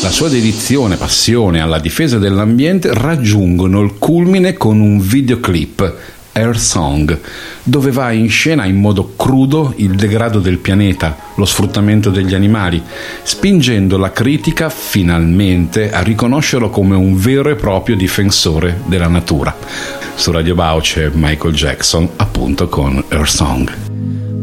la sua dedizione, passione alla difesa dell'ambiente raggiungono il culmine con un videoclip, Earth Song, dove va in scena in modo crudo il degrado del pianeta, lo sfruttamento degli animali, spingendo la critica finalmente a riconoscerlo come un vero e proprio difensore della natura. Su Radio Bau c'è Michael Jackson, appunto con Earth Song.